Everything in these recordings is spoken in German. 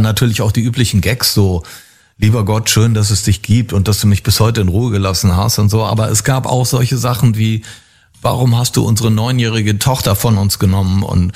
natürlich auch die üblichen Gags so, lieber Gott, schön, dass es dich gibt und dass du mich bis heute in Ruhe gelassen hast und so. Aber es gab auch solche Sachen wie, warum hast du unsere 9-jährige Tochter von uns genommen? Und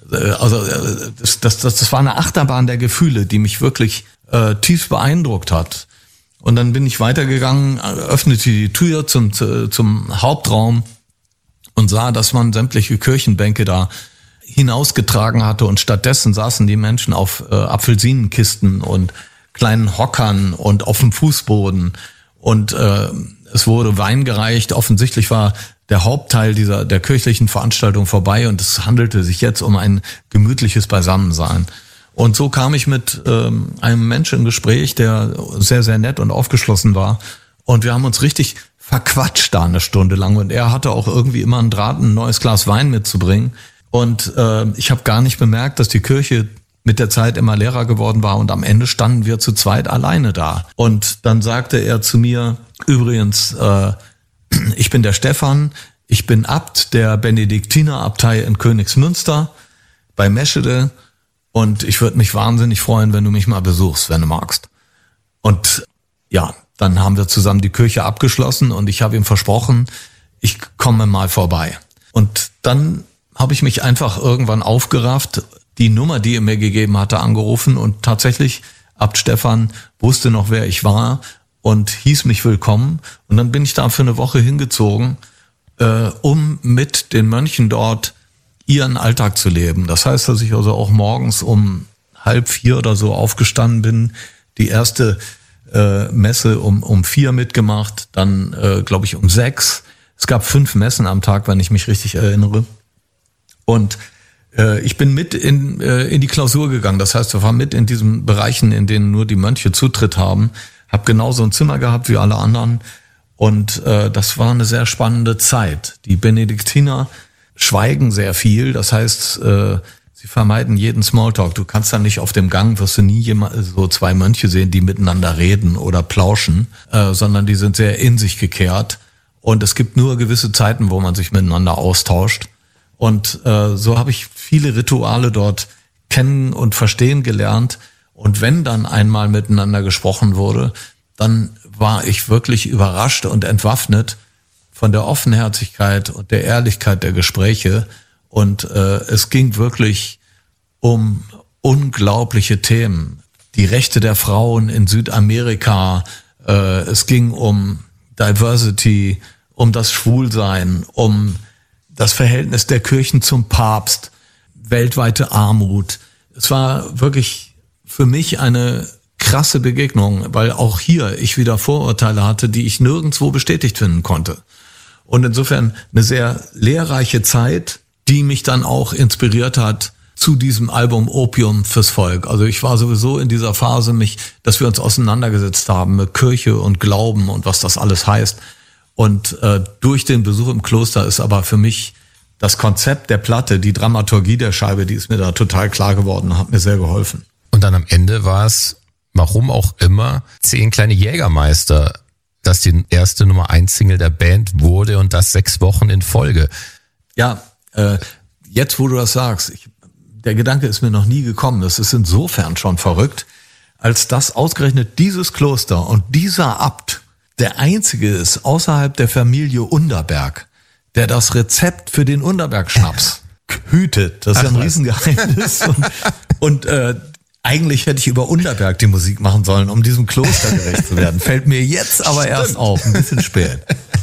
das war eine Achterbahn der Gefühle, die mich wirklich tief beeindruckt hat. Und dann bin ich weitergegangen, öffnete die Tür zum Hauptraum und sah, dass man sämtliche Kirchenbänke da hinausgetragen hatte und stattdessen saßen die Menschen auf Apfelsinenkisten und kleinen Hockern und auf dem Fußboden und es wurde Wein gereicht. Offensichtlich war der Hauptteil der kirchlichen Veranstaltung vorbei und es handelte sich jetzt um ein gemütliches Beisammensein. Und so kam ich mit einem Menschen in Gespräch, der sehr, sehr nett und aufgeschlossen war. Und wir haben uns richtig verquatscht da eine Stunde lang. Und er hatte auch irgendwie immer einen Draht, ein neues Glas Wein mitzubringen. Und ich habe gar nicht bemerkt, dass die Kirche mit der Zeit immer leerer geworden war und am Ende standen wir zu zweit alleine da. Und dann sagte er zu mir, übrigens, ich bin der Stefan, ich bin Abt der Benediktinerabtei in Königsmünster bei Meschede und ich würde mich wahnsinnig freuen, wenn du mich mal besuchst, wenn du magst. Und ja, dann haben wir zusammen die Kirche abgeschlossen und ich habe ihm versprochen, ich komme mal vorbei. Und dann habe ich mich einfach irgendwann aufgerafft, die Nummer, die er mir gegeben hatte, angerufen und tatsächlich Abt Stefan wusste noch, wer ich war und hieß mich willkommen. Und dann bin ich da für eine Woche hingezogen, um mit den Mönchen dort ihren Alltag zu leben. Das heißt, dass ich also auch morgens um 3:30 oder so aufgestanden bin, die erste Messe um 4 mitgemacht, dann glaube ich um 6. Es gab 5 Messen am Tag, wenn ich mich richtig erinnere. Und ich bin mit in die Klausur gegangen. Das heißt, wir waren mit in diesen Bereichen, in denen nur die Mönche Zutritt haben. Hab genauso ein Zimmer gehabt wie alle anderen. Und das war eine sehr spannende Zeit. Die Benediktiner schweigen sehr viel. Das heißt, sie vermeiden jeden Smalltalk. Du kannst dann nicht auf dem Gang, wirst du nie so 2 Mönche sehen, die miteinander reden oder plauschen, sondern die sind sehr in sich gekehrt. Und es gibt nur gewisse Zeiten, wo man sich miteinander austauscht. Und so habe ich viele Rituale dort kennen und verstehen gelernt. Und wenn dann einmal miteinander gesprochen wurde, dann war ich wirklich überrascht und entwaffnet von der Offenherzigkeit und der Ehrlichkeit der Gespräche. Und es ging wirklich um unglaubliche Themen. Die Rechte der Frauen in Südamerika, es ging um Diversity, um das Schwulsein, um das Verhältnis der Kirchen zum Papst, weltweite Armut. Es war wirklich für mich eine krasse Begegnung, weil auch hier ich wieder Vorurteile hatte, die ich nirgendwo bestätigt finden konnte. Und insofern eine sehr lehrreiche Zeit, die mich dann auch inspiriert hat zu diesem Album Opium fürs Volk. Also ich war sowieso in dieser Phase, dass wir uns auseinandergesetzt haben mit Kirche und Glauben und was das alles heißt. Und durch den Besuch im Kloster ist aber für mich das Konzept der Platte, die Dramaturgie der Scheibe, die ist mir da total klar geworden und hat mir sehr geholfen. Und dann am Ende war es, warum auch immer, 10 kleine Jägermeister, das die erste Nummer-1-Single der Band wurde und das 6 Wochen in Folge. Ja, jetzt wo du das sagst, der Gedanke ist mir noch nie gekommen. Das ist insofern schon verrückt, als dass ausgerechnet dieses Kloster und dieser Abt der einzige ist außerhalb der Familie Underberg, der das Rezept für den Underberg-Schnaps hütet. Das ist ja ein Riesengeheimnis. Und eigentlich hätte ich über Underberg die Musik machen sollen, um diesem Kloster gerecht zu werden. Fällt mir jetzt aber erst auf, ein bisschen spät.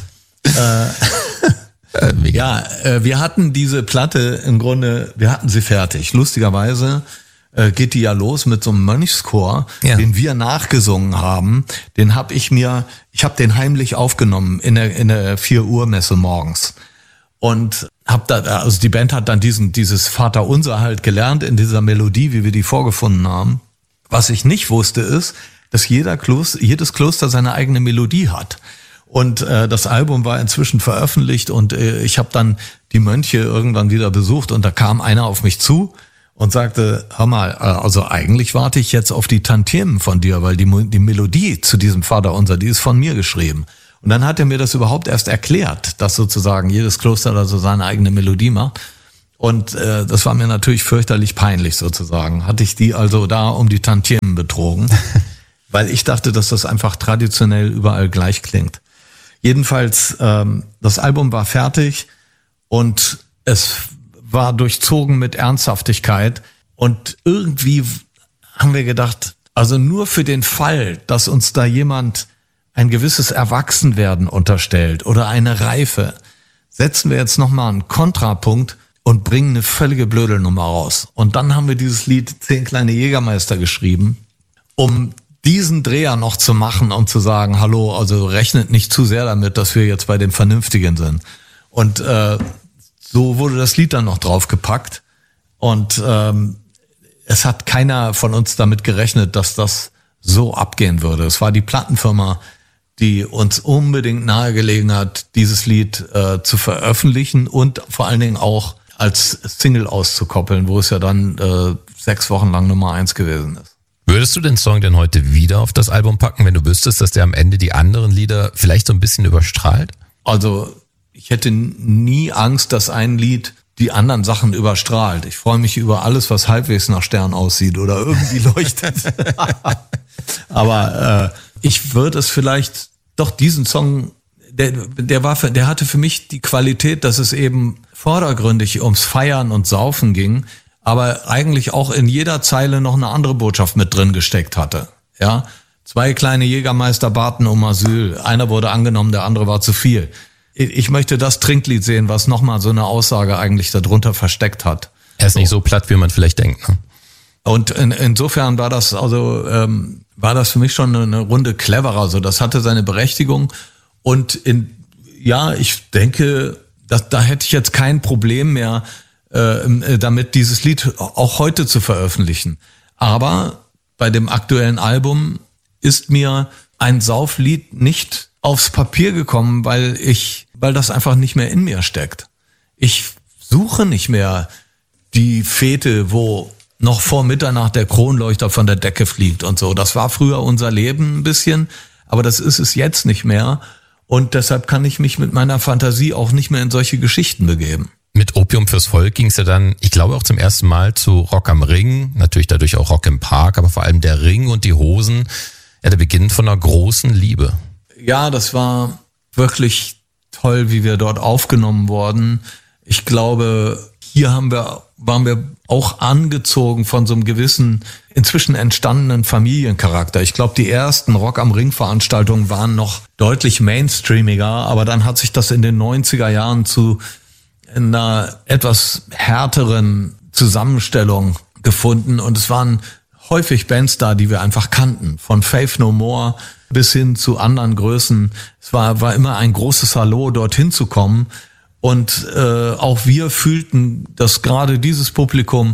Wir hatten diese Platte im Grunde, wir hatten sie fertig. Lustigerweise geht die ja los mit so einem Mönchschor, den wir nachgesungen haben. Ich habe den heimlich aufgenommen in der 4 Uhr Messe morgens. Und also die Band hat dann dieses Vaterunser halt gelernt in dieser Melodie, wie wir die vorgefunden haben. Was ich nicht wusste ist, dass jedes Kloster seine eigene Melodie hat. Und das Album war inzwischen veröffentlicht und ich habe dann die Mönche irgendwann wieder besucht und da kam einer auf mich zu und sagte, hör mal, also eigentlich warte ich jetzt auf die Tantiemen von dir, weil die Melodie zu diesem Vaterunser, die ist von mir geschrieben. Und dann hat er mir das überhaupt erst erklärt, dass sozusagen jedes Kloster da so seine eigene Melodie macht. Und das war mir natürlich fürchterlich peinlich sozusagen. Hatte ich die also da um die Tantiemen betrogen, weil ich dachte, dass das einfach traditionell überall gleich klingt. Jedenfalls, das Album war fertig und es war durchzogen mit Ernsthaftigkeit. Und irgendwie haben wir gedacht, also nur für den Fall, dass uns da jemand ein gewisses Erwachsenwerden unterstellt oder eine Reife, setzen wir jetzt nochmal einen Kontrapunkt und bringen eine völlige Blödelnummer raus. Und dann haben wir dieses Lied 10 kleine Jägermeister geschrieben, um diesen Dreher noch zu machen und zu sagen, hallo, also rechnet nicht zu sehr damit, dass wir jetzt bei den Vernünftigen sind. Und so wurde das Lied dann noch draufgepackt. Und es hat keiner von uns damit gerechnet, dass das so abgehen würde. Es war die Plattenfirma, die uns unbedingt nahegelegen hat, dieses Lied zu veröffentlichen und vor allen Dingen auch als Single auszukoppeln, wo es ja dann 6 Wochen lang Nummer 1 gewesen ist. Würdest du den Song denn heute wieder auf das Album packen, wenn du wüsstest, dass der am Ende die anderen Lieder vielleicht so ein bisschen überstrahlt? Also ich hätte nie Angst, dass ein Lied die anderen Sachen überstrahlt. Ich freue mich über alles, was halbwegs nach Stern aussieht oder irgendwie leuchtet. Aber ich würde es vielleicht doch diesen Song, der hatte für mich die Qualität, dass es eben vordergründig ums Feiern und Saufen ging, aber eigentlich auch in jeder Zeile noch eine andere Botschaft mit drin gesteckt hatte. Ja, 2 kleine Jägermeister baten um Asyl. Einer wurde angenommen, der andere war zu viel. Ich möchte das Trinklied sehen, was nochmal so eine Aussage eigentlich darunter versteckt hat. Er ist nicht so platt, wie man vielleicht denkt, ne? Und insofern war das für mich schon eine Runde cleverer. So, das hatte seine Berechtigung. Und ich denke, da hätte ich jetzt kein Problem mehr, damit dieses Lied auch heute zu veröffentlichen. Aber bei dem aktuellen Album ist mir ein Sauflied nicht aufs Papier gekommen, weil das einfach nicht mehr in mir steckt. Ich suche nicht mehr die Fete, wo noch vor Mitternacht der Kronleuchter von der Decke fliegt und so. Das war früher unser Leben ein bisschen, aber das ist es jetzt nicht mehr. Und deshalb kann ich mich mit meiner Fantasie auch nicht mehr in solche Geschichten begeben. Mit Opium fürs Volk ging es ja dann, ich glaube auch zum ersten Mal zu Rock am Ring, natürlich dadurch auch Rock im Park, aber vor allem der Ring und die Hosen, ja, der Beginn von einer großen Liebe. Ja, das war wirklich toll, wie wir dort aufgenommen wurden. Ich glaube, hier waren wir auch angezogen von so einem gewissen, inzwischen entstandenen Familiencharakter. Ich glaube, die ersten Rock am Ring Veranstaltungen waren noch deutlich mainstreamiger, aber dann hat sich das in den 90er Jahren zu einer etwas härteren Zusammenstellung gefunden und es waren häufig Bands da, die wir einfach kannten, von Faith No More bis hin zu anderen Größen. Es war immer ein großes Hallo, dorthin zu kommen. Und auch wir fühlten, dass gerade dieses Publikum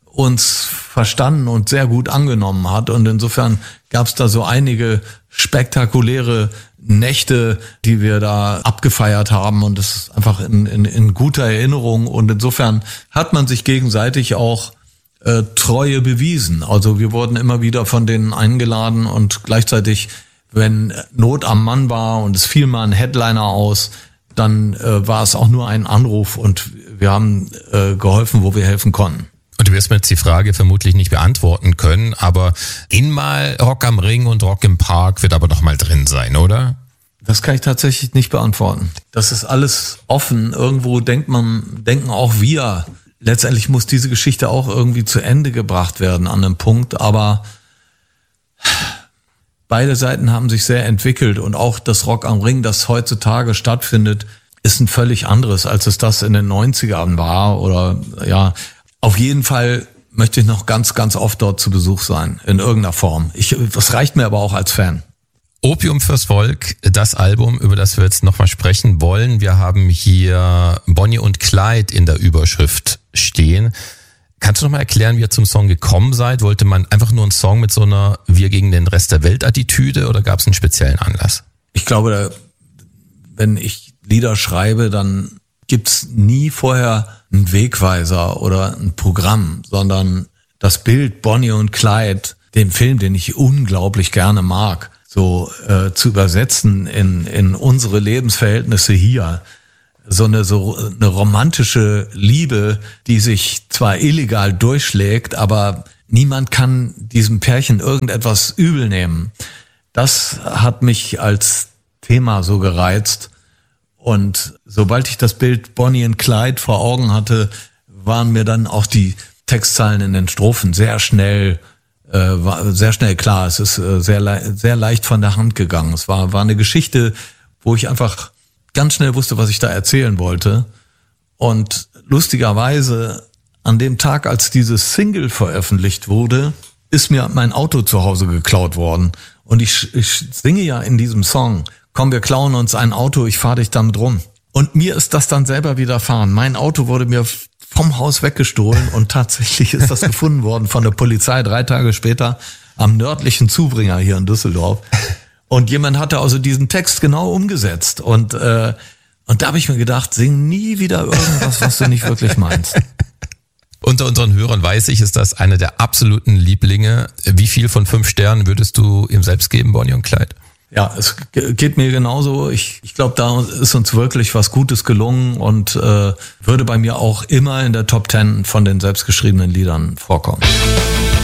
uns verstanden und sehr gut angenommen hat. Und insofern gab es da so einige spektakuläre Nächte, die wir da abgefeiert haben. Und das ist einfach in guter Erinnerung. Und insofern hat man sich gegenseitig auch Treue bewiesen. Also wir wurden immer wieder von denen eingeladen und gleichzeitig, wenn Not am Mann war und es fiel mal ein Headliner aus, dann war es auch nur ein Anruf und wir haben geholfen, wo wir helfen konnten. Und du wirst mir jetzt die Frage vermutlich nicht beantworten können, aber mal Rock am Ring und Rock im Park wird aber noch mal drin sein, oder? Das kann ich tatsächlich nicht beantworten. Das ist alles offen. Irgendwo denken auch wir, letztendlich muss diese Geschichte auch irgendwie zu Ende gebracht werden an einem Punkt, aber beide Seiten haben sich sehr entwickelt und auch das Rock am Ring, das heutzutage stattfindet, ist ein völlig anderes, als es das in den 90ern war oder ja, auf jeden Fall möchte ich noch ganz, ganz oft dort zu Besuch sein, in irgendeiner Form. Das reicht mir aber auch als Fan. Opium fürs Volk, das Album, über das wir jetzt nochmal sprechen wollen. Wir haben hier Bonnie und Clyde in der Überschrift stehen. Kannst du noch mal erklären, wie ihr zum Song gekommen seid? Wollte man einfach nur einen Song mit so einer Wir gegen den Rest der Welt Attitüde oder gab es einen speziellen Anlass? Ich glaube, wenn ich Lieder schreibe, dann gibt's nie vorher einen Wegweiser oder ein Programm, sondern das Bild Bonnie und Clyde, den Film, den ich unglaublich gerne mag, so zu übersetzen in unsere Lebensverhältnisse hier, so eine romantische Liebe, die sich zwar illegal durchschlägt, aber niemand kann diesem Pärchen irgendetwas übel nehmen. Das hat mich als Thema so gereizt. Und sobald ich das Bild Bonnie und Clyde vor Augen hatte, waren mir dann auch die Textzeilen in den Strophen sehr schnell klar. Es ist sehr leicht von der Hand gegangen. Es war eine Geschichte, wo ich einfach ganz schnell wusste, was ich da erzählen wollte. Und lustigerweise, an dem Tag, als dieses Single veröffentlicht wurde, ist mir mein Auto zu Hause geklaut worden. Und ich singe ja in diesem Song, komm, wir klauen uns ein Auto, ich fahre dich damit rum. Und mir ist das dann selber widerfahren. Mein Auto wurde mir vom Haus weggestohlen und tatsächlich ist das gefunden worden von der Polizei 3 Tage später am nördlichen Zubringer hier in Düsseldorf. Und jemand hatte also diesen Text genau umgesetzt. Und da habe ich mir gedacht, sing nie wieder irgendwas, was du nicht wirklich meinst. Unter unseren Hörern weiß ich, ist das einer der absoluten Lieblinge. Wie viel von 5 Sternen würdest du ihm selbst geben, Bonnie und Clyde? Ja, es geht mir genauso. Ich glaube, da ist uns wirklich was Gutes gelungen und würde bei mir auch immer in der Top 10 von den selbstgeschriebenen Liedern vorkommen.